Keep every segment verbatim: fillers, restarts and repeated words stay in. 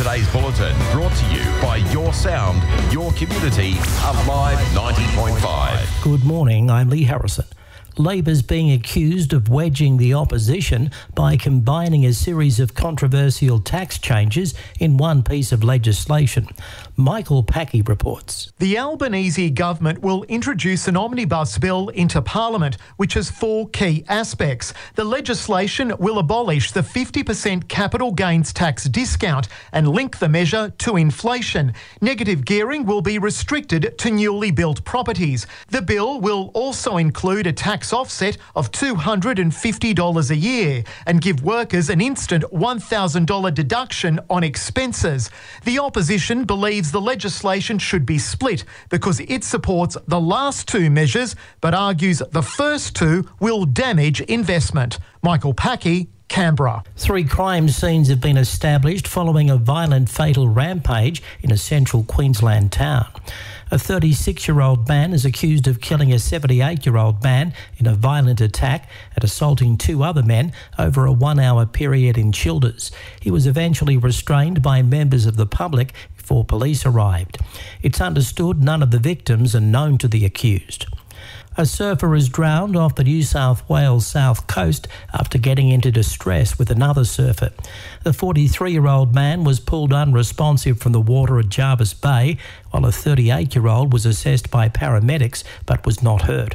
today's bulletin, brought to you by Your Sound, Your Community, Alive ninety point five. Good morning, I'm Lee Harrison. Labor's being accused of wedging the opposition by combining a series of controversial tax changes in one piece of legislation. Michael Packey reports. The Albanese government will introduce an omnibus bill into Parliament, which has four key aspects. The legislation will abolish the fifty percent capital gains tax discount and link the measure to inflation. Negative gearing will be restricted to newly built properties. The bill will also include a tax offset of two hundred fifty dollars a year and give workers an instant one thousand dollars deduction on expenses. The opposition believes the legislation should be split because it supports the last two measures but argues the first two will damage investment. Michael Packey, Canberra. Three crime scenes have been established following a violent fatal rampage in a central Queensland town. A thirty-six-year-old man is accused of killing a seventy-eight-year-old man in a violent attack and assaulting two other men over a one-hour period in Childers. He was eventually restrained by members of the public before police arrived. It's understood none of the victims are known to the accused. A surfer is drowned off the New South Wales south coast after getting into distress with another surfer. The forty-three-year-old man was pulled unresponsive from the water at Jarvis Bay, while a thirty-eight-year-old was assessed by paramedics but was not hurt.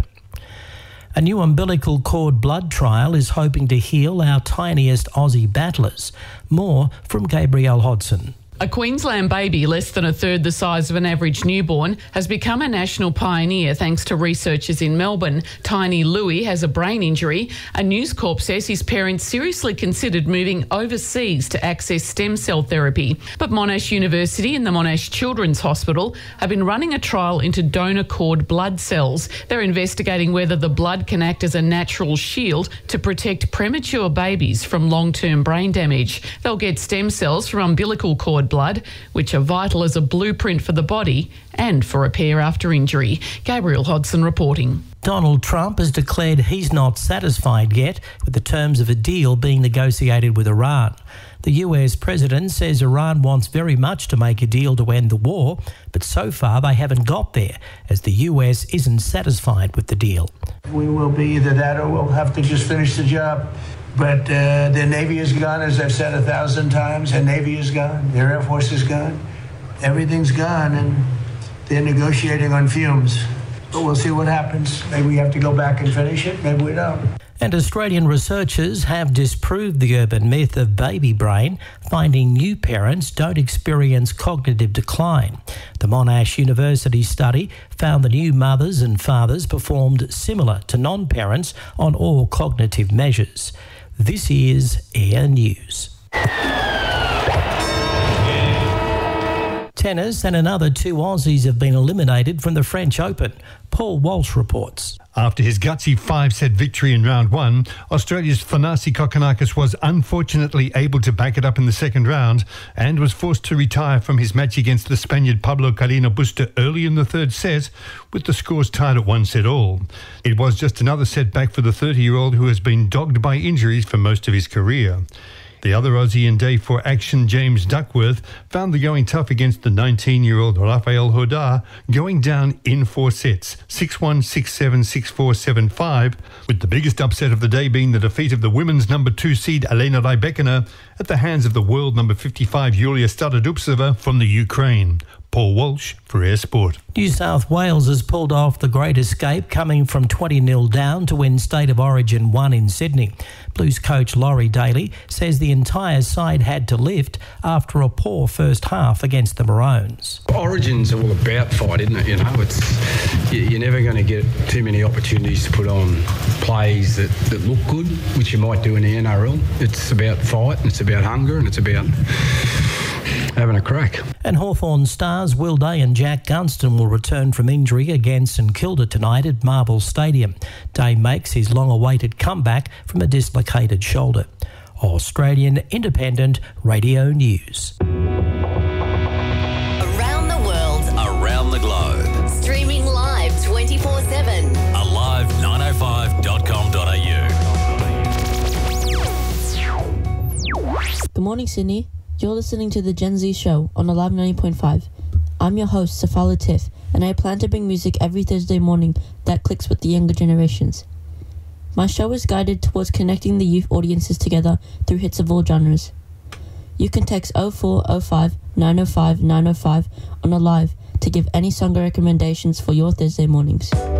A new umbilical cord blood trial is hoping to heal our tiniest Aussie battlers. More from Gabrielle Hodson. A Queensland baby less than a third the size of an average newborn has become a national pioneer thanks to researchers in Melbourne. Tiny Louis has a brain injury. A News Corp says his parents seriously considered moving overseas to access stem cell therapy. But Monash University and the Monash Children's Hospital have been running a trial into donor cord blood cells. They're investigating whether the blood can act as a natural shield to protect premature babies from long-term brain damage. They'll get stem cells from umbilical cord blood, which are vital as a blueprint for the body and for repair after injury. Gabrielle Hodson reporting. Donald Trump has declared he's not satisfied yet with the terms of a deal being negotiated with Iran. The U S president says Iran wants very much to make a deal to end the war, but so far they haven't got there, as the U S isn't satisfied with the deal. We will be either that or we'll have to just finish the job. But uh, their Navy is gone, as I've said a thousand times. Their Navy is gone. Their Air Force is gone. Everything's gone, and they're negotiating on fumes. But we'll see what happens. Maybe we have to go back and finish it. Maybe we don't. And Australian researchers have disproved the urban myth of baby brain, finding new parents don't experience cognitive decline. The Monash University study found the new mothers and fathers performed similar to non-parents on all cognitive measures. This is Air News. Tennis and another two Aussies have been eliminated from the French Open. Paul Walsh reports. After his gutsy five-set victory in round one, Australia's Thanasi Kokkinakis was unfortunately able to back it up in the second round and was forced to retire from his match against the Spaniard Pablo Carreño Busta early in the third set, with the scores tied at one set all. It was just another setback for the thirty-year-old who has been dogged by injuries for most of his career. The other Aussie in day four action, James Duckworth, found the going tough against the nineteen-year-old Rafael Hodar, going down in four sets, six one, six seven, six four, seven five, with the biggest upset of the day being the defeat of the women's number two seed Elena Rybakina at the hands of the world number fifty-five Yulia Stadodupseva from the Ukraine. Paul Walsh for Air Sport. New South Wales has pulled off the great escape, coming from twenty nil down to win State of Origin one in Sydney. Blues coach Laurie Daly says the entire side had to lift after a poor first half against the Maroons. Origin's all about fight, isn't it? You know, it's you're never going to get too many opportunities to put on plays that, that look good, which you might do in the N R L. It's about fight, and it's about hunger, and it's about having a crack. And Hawthorn stars Will Day and Jack Gunston will return from injury against St Kilda tonight at Marvel Stadium. Day makes his long-awaited comeback from a dislocated shoulder. Australian Independent Radio News. Around the world. Around the globe. Streaming live twenty-four seven. alive nine oh five dot com dot a u. Good morning, Sydney. You're listening to the Gen Z Show on Alive ninety point five. I'm your host, Safala Tiff, and I plan to bring music every Thursday morning that clicks with the younger generations. My show is guided towards connecting the youth audiences together through hits of all genres. You can text oh four oh five nine oh five nine oh five on Alive to give any song recommendations for your Thursday mornings.